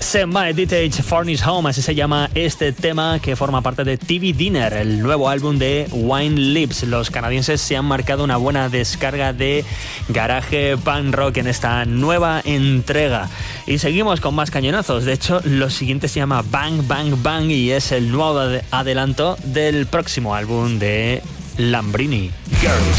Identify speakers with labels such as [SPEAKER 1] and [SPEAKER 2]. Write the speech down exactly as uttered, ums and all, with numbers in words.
[SPEAKER 1] My Detached Furnace Home, así se llama este tema que forma parte de T V Dinner, el nuevo álbum de Wine Lips. Los canadienses se han marcado una buena descarga de garaje punk rock en esta nueva entrega. Y seguimos con más cañonazos. De hecho, lo siguiente se llama Bang Bang Bang y es el nuevo adelanto del próximo álbum de Lambrini. Girls.